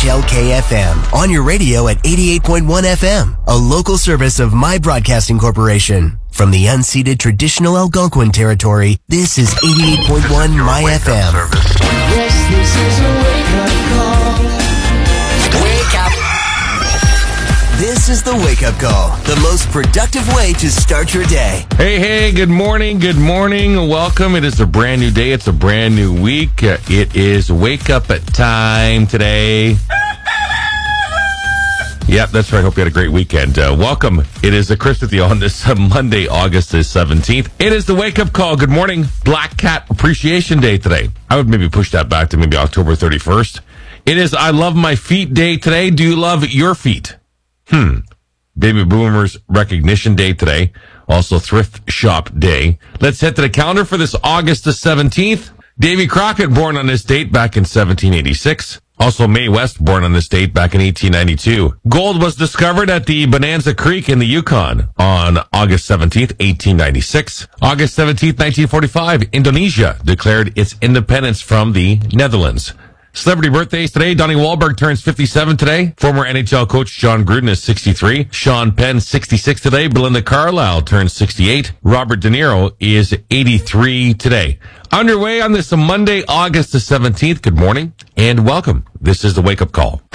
KHLK-FM, on your radio at 88.1 FM, a local service of My Broadcasting Corporation. From the unceded traditional Algonquin territory, this is 88.1 My FM. Yes, this is a wake-up call. Wake up! This is the wake-up call, the most productive way to start your day. Hey, good morning, welcome. It is a brand new day, it's a brand new week. It is wake-up time today. Yep, that's right. Hope you had a great weekend. Welcome. It is Chris with you on this Monday, August the 17th. It is the wake-up call. Good morning. Black Cat Appreciation Day today. I would maybe push that back to maybe October 31st. It is I Love My Feet Day today. Do you love your feet? Baby Boomers Recognition Day today. Also Thrift Shop Day. Let's head to the calendar for this August the 17th. Davy Crockett, born on this date back in 1786. Also Mae West, born on this date back in 1892. Gold was discovered at the Bonanza Creek in the Yukon on August 17th, 1896. August 17th, 1945, Indonesia declared its independence from the Netherlands. Celebrity birthdays today. Donnie Wahlberg turns 57 today. Former NHL coach John Gruden is 63. Sean Penn, 66 today. Belinda Carlisle turns 68. Robert De Niro is 83 today. Underway on this Monday, August the 17th. Good morning and welcome. This is the Wake Up Call.